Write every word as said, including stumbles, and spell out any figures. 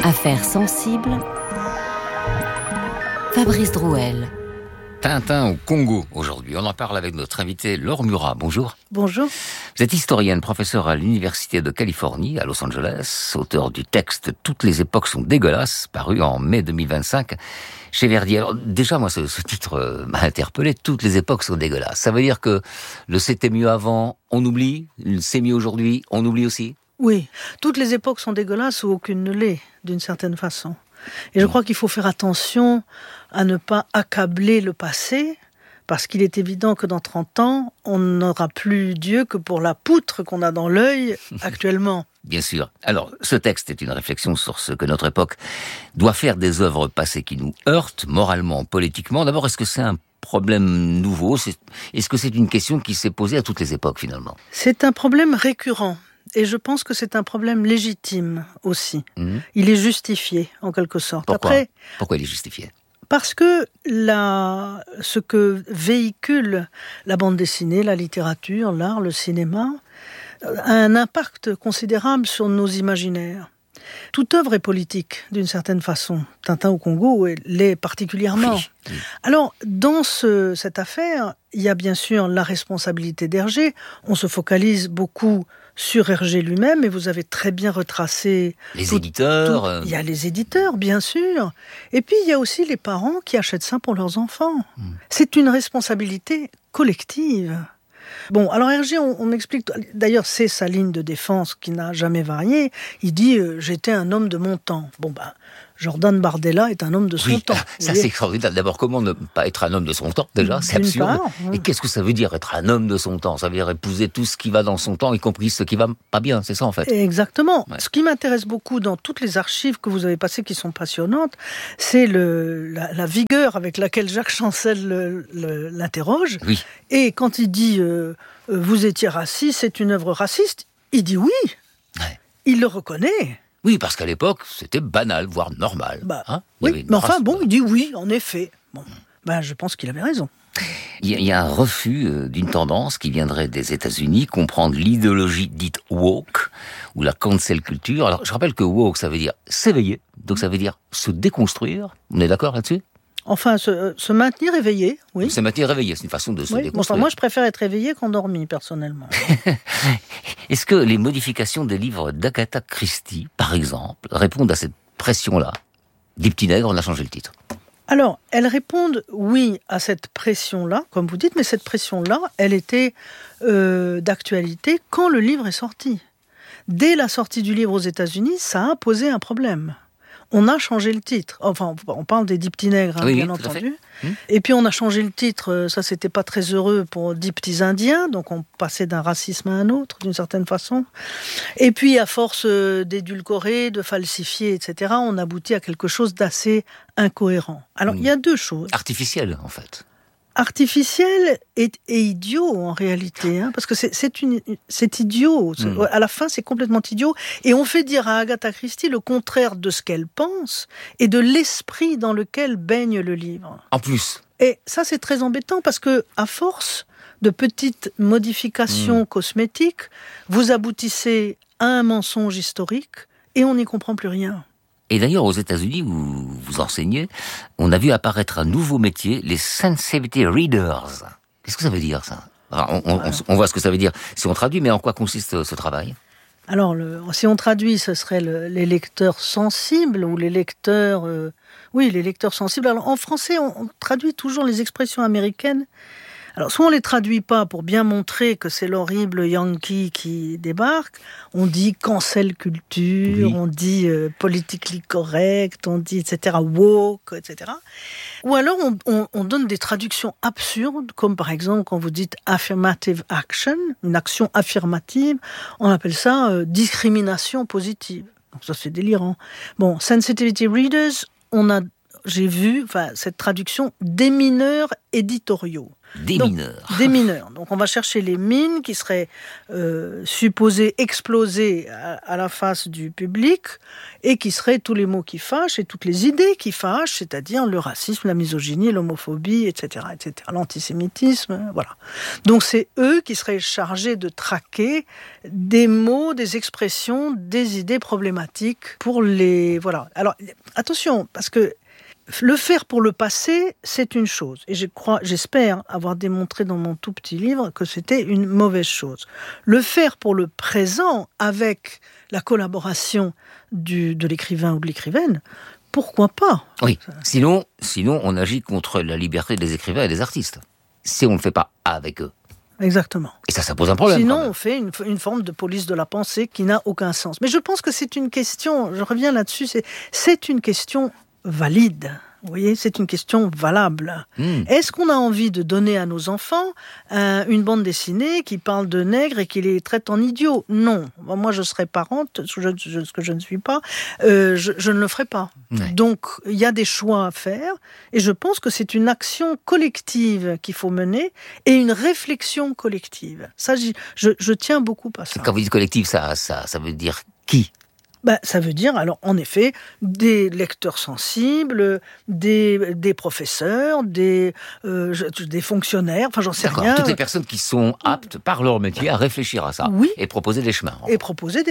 Affaires sensibles. Fabrice Drouel. Tintin au Congo, aujourd'hui. On en parle avec notre invité Laure Murat. Bonjour. Bonjour. Vous êtes historienne, professeure à l'Université de Californie, à Los Angeles, auteur du texte « Toutes les époques sont dégueulasses », paru en mai deux mille vingt-cinq chez Verdier. Alors, déjà, moi, ce, ce titre m'a interpellé. « Toutes les époques sont dégueulasses ». Ça veut dire que le « c'était mieux avant », on oublie, le « c'est mieux aujourd'hui », on oublie aussi. Oui, toutes les époques sont dégueulasses ou aucune ne l'est, d'une certaine façon. Et je crois qu'il faut faire attention à ne pas accabler le passé, parce qu'il est évident que dans trente ans, on n'aura plus Dieu que pour la poutre qu'on a dans l'œil actuellement. Bien sûr. Alors, ce texte est une réflexion sur ce que notre époque doit faire des œuvres passées qui nous heurtent, moralement, politiquement. D'abord, est-ce que c'est un problème nouveau ? c'est... Est-ce que c'est une question qui s'est posée à toutes les époques, finalement ? C'est un problème récurrent. Et je pense que c'est un problème légitime aussi. Mmh. Il est justifié, en quelque sorte. Pourquoi Après, Pourquoi il est justifié ? Parce que la, ce que véhicule la bande dessinée, la littérature, l'art, le cinéma, a un impact considérable sur nos imaginaires. Toute œuvre est politique, d'une certaine façon. Tintin au Congo l'est particulièrement. Oui, oui. Alors, dans ce, cette affaire, il y a bien sûr la responsabilité d'Hergé. On se focalise beaucoup sur Hergé lui-même, et vous avez très bien retracé... Les tout, éditeurs... Tout, euh... il y a les éditeurs, bien sûr. Et puis, il y a aussi les parents qui achètent ça pour leurs enfants. Mm. C'est une responsabilité collective. Bon, alors Hergé, on, on explique... D'ailleurs, c'est sa ligne de défense qui n'a jamais varié. Il dit euh, « J'étais un homme de mon temps ». Bon, ben... Jordan Bardella est un homme de son oui, temps. Ça, c'est extraordinaire. D'abord, comment ne pas être un homme de son temps, déjà ? C'est absurde. Part, oui. Et qu'est-ce que ça veut dire, être un homme de son temps ? Ça veut dire épouser tout ce qui va dans son temps, y compris ce qui va pas bien, c'est ça, en fait. Exactement. Ouais. Ce qui m'intéresse beaucoup dans toutes les archives que vous avez passées, qui sont passionnantes, c'est le, la, la vigueur avec laquelle Jacques Chancel le, le, l'interroge. Oui. Et quand il dit euh, « Vous étiez raciste, c'est une œuvre raciste », il dit oui. Ouais. Il le reconnaît. Oui, parce qu'à l'époque, c'était banal, voire normal. Bah, hein oui, mais enfin, bon, il dit oui, en effet. Bon, ben, je pense qu'il avait raison. Il y a un refus d'une tendance qui viendrait des États-Unis, comprendre l'idéologie dite woke, ou la cancel culture. Alors, je rappelle que woke, ça veut dire s'éveiller, donc ça veut dire se déconstruire. On est d'accord là-dessus ? Enfin, se, se maintenir éveillé, oui. Se maintenir éveillé, c'est une façon de se oui, déconstruire. Enfin, moi, je préfère être éveillé qu'endormi, personnellement. Est-ce que les modifications des livres d'Agatha Christie, par exemple, répondent à cette pression-là ? Des petits nègres, on a changé le titre. Alors, elles répondent, oui, à cette pression-là, comme vous dites, mais cette pression-là, elle était euh, d'actualité quand le livre est sorti. Dès la sortie du livre aux États-Unis, ça a posé un problème. On a changé le titre. Enfin, on parle des dix petits nègres, hein, oui, bien oui, entendu. Hum. Et puis, on a changé le titre. Ça, c'était pas très heureux pour dix petits indiens. Donc, on passait d'un racisme à un autre, d'une certaine façon. Et puis, à force d'édulcorer, de falsifier, et cetera, on aboutit à quelque chose d'assez incohérent. Alors, hum. il y a deux choses. Artificiel, en fait. Artificiel et, et idiot en réalité, hein, parce que c'est, c'est, une, c'est idiot. C'est, mmh. À la fin, c'est complètement idiot. Et on fait dire à Agatha Christie le contraire de ce qu'elle pense et de l'esprit dans lequel baigne le livre. En plus. Et ça, c'est très embêtant parce que, à force de petites modifications mmh. cosmétiques, vous aboutissez à un mensonge historique et on n'y comprend plus rien. Et d'ailleurs, aux États-Unis, où vous enseignez, on a vu apparaître un nouveau métier, les sensitivity readers. Qu'est-ce que ça veut dire, ça ? Alors, on, on, on voit ce que ça veut dire si on traduit, mais en quoi consiste ce travail ? Alors, le, si on traduit, ce serait le, les lecteurs sensibles ou les lecteurs... Euh, oui, les lecteurs sensibles. Alors, en français, on, on traduit toujours les expressions américaines. Alors, soit on les traduit pas pour bien montrer que c'est l'horrible Yankee qui débarque, on dit cancel culture, oui. on dit euh, politically correct, on dit et cetera woke, et cetera. Ou alors on, on, on donne des traductions absurdes, comme par exemple quand vous dites affirmative action, une action affirmative, on appelle ça euh, discrimination positive. Donc ça c'est délirant. Bon, sensitivity readers, on a j'ai vu enfin, cette traduction des mineurs éditoriaux. Des Donc, mineurs. Des mineurs. Donc on va chercher les mines qui seraient euh, supposées exploser à, à la face du public et qui seraient tous les mots qui fâchent et toutes les idées qui fâchent, c'est-à-dire le racisme, la misogynie, l'homophobie, et cetera, et cetera, l'antisémitisme, voilà. Donc c'est eux qui seraient chargés de traquer des mots, des expressions, des idées problématiques pour les... Voilà. Alors attention, parce que le faire pour le passé, c'est une chose. Et je crois, j'espère avoir démontré dans mon tout petit livre que c'était une mauvaise chose. Le faire pour le présent, avec la collaboration du, de l'écrivain ou de l'écrivaine, pourquoi pas ? Oui, sinon, sinon on agit contre la liberté des écrivains et des artistes. Si on ne le fait pas avec eux. Exactement. Et ça, ça pose un problème. Sinon, on fait une, une forme de police de la pensée qui n'a aucun sens. Mais je pense que c'est une question, je reviens là-dessus, c'est, c'est une question valide. Vous voyez, c'est une question valable. Mmh. Est-ce qu'on a envie de donner à nos enfants euh, une bande dessinée qui parle de nègres et qui les traite en idiots ? Non. Moi, je serais parente, ce que je ne suis pas, euh, je, je ne le ferai pas. Ouais. Donc, il y a des choix à faire et je pense que c'est une action collective qu'il faut mener et une réflexion collective. Ça, je, je tiens beaucoup à ça. Quand vous dites collective, ça, ça, ça veut dire qui ? Ben, ça veut dire, alors, en effet, des lecteurs sensibles, des, des professeurs, des, euh, des fonctionnaires, enfin, j'en sais D'accord. rien. Toutes les personnes qui sont aptes, par leur métier, à réfléchir à ça. Oui. Et proposer des chemins. Et proposer des